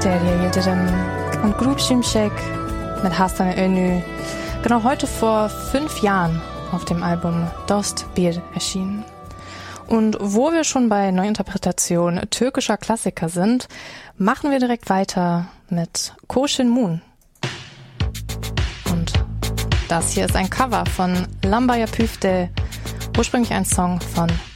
Mysterie Yildirim und Grup Şimşek mit Hastan Önü genau heute vor 5 Jahren auf dem Album Dost Bir erschienen. Und wo wir schon bei Neuinterpretation türkischer Klassiker sind, machen wir direkt weiter mit Koşun Moon. Und das hier ist ein Cover von Lamba Yapüfte, ursprünglich ein Song von